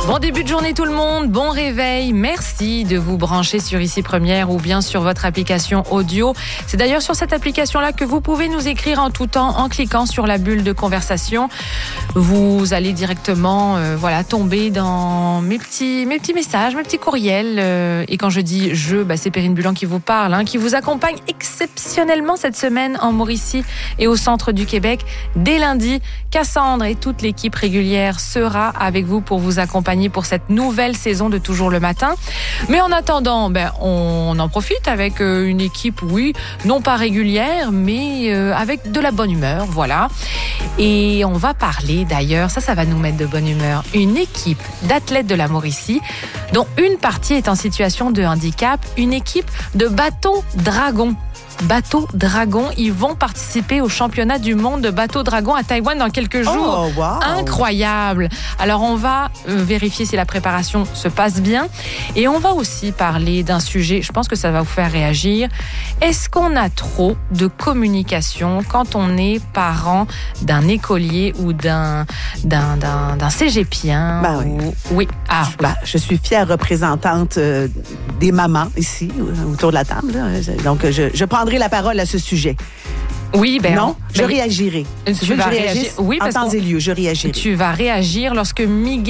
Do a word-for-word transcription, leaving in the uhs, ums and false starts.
Bon début de journée tout le monde, bon réveil. Merci de vous brancher sur Ici Première ou bien sur votre application audio. C'est d'ailleurs sur cette application-là que vous pouvez nous écrire en tout temps en cliquant sur la bulle de conversation. Vous allez directement euh, voilà, tomber dans mes petits, mes petits messages, mes petits courriels. Euh, et quand je dis je, bah, c'est Perrine Bulan qui vous parle, hein, qui vous accompagne exceptionnellement cette semaine en Mauricie et au centre du Québec. Dès lundi, Cassandre et toute l'équipe régulière sera avec vous pour vous accompagner pour cette nouvelle saison de Toujours le matin. Mais en attendant, ben, on en profite avec une équipe, oui, non pas régulière, mais avec de la bonne humeur, voilà. Et on va parler d'ailleurs, ça, ça va nous mettre de bonne humeur, une équipe d'athlètes de la Mauricie, dont une partie est en situation de handicap, une équipe de bateaux dragons. Bateau Dragon, ils vont participer au championnat du monde de bateau Dragon à Taïwan dans quelques jours. Oh, wow. Incroyable. Alors on va euh, vérifier si la préparation se passe bien et on va aussi parler d'un sujet, je pense que ça va vous faire réagir. Est-ce qu'on a trop de communication quand on est parent d'un écolier ou d'un d'un d'un, d'un cégepien? Ben oui. Ou... Oui. Ah, je, ben, je suis fière représentante euh, des mamans ici autour de la table. Là. Donc je, je prends la parole à ce sujet. Oui, ben non, on, je ben, réagirai. Tu je veux vas que je réagir. réagisse Oui, en parce temps et lieu, je réagirai. Tu vas réagir lorsque Miguel